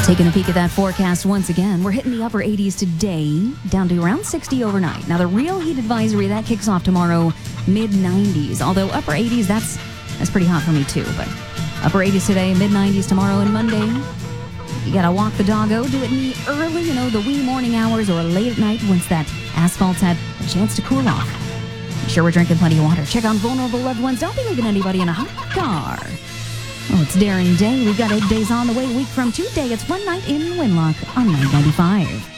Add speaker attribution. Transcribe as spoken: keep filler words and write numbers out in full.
Speaker 1: Taking a peek at that forecast once again, we're hitting the upper eighties today, down to around sixty overnight. Now, the real heat advisory, that kicks off tomorrow, mid nineties. Although upper eighties, that's that's pretty hot for me too. But upper eighties today, mid nineties tomorrow and Monday. You gotta walk the doggo, do it in the early, you know, the wee morning hours or late at night once that asphalt's had a chance to cool off. Be sure we're drinking plenty of water. Check on vulnerable loved ones. Don't be leaving anybody in a hot car. Oh, it's Daring Day. We've got eight days on the way. A week from today, it's one night in Winlock on nine ninety-five.